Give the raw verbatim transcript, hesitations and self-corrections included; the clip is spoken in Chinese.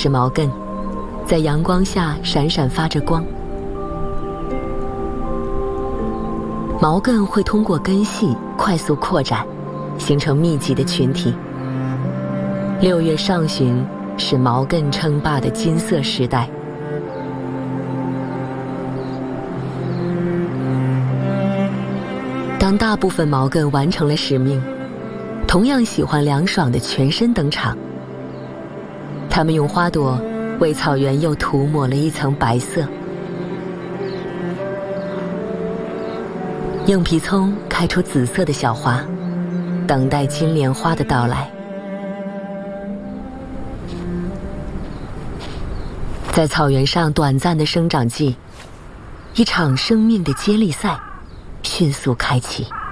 是毛茛，在阳光下闪闪发着光。毛茛会通过根系快速扩展，形成密集的群体。六月上旬是毛茛称霸的金色时代。当大部分毛茛完成了使命，同样喜欢凉爽的全身登场。它们用花朵为草原又涂抹了一层白色。硬皮葱开出紫色的小花，等待金莲花的到来。在草原上短暂的生长季，一场生命的接力赛迅速开启。